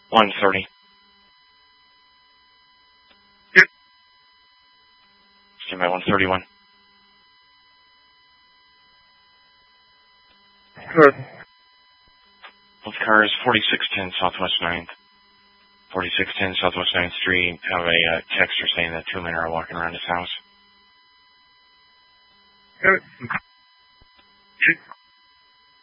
130. Stand by 131. Good. Both cars, 4610 Southwest 9th. 4610 Southwest 9th Street. Have a texter saying that 2 men are walking around his house. Good.